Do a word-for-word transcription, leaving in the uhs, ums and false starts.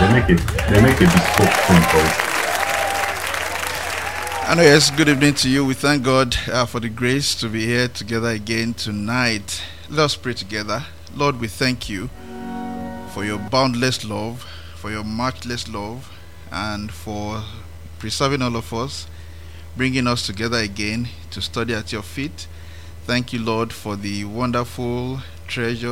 they make it they make a bespoke phone call. And yes, good evening to you. We thank God uh, for the grace to be here together again tonight. Let us pray together. Lord, we thank you for your boundless love, for your matchless love, and for preserving all of us, bringing us together again to study at your feet. Thank you, Lord, for the wonderful treasure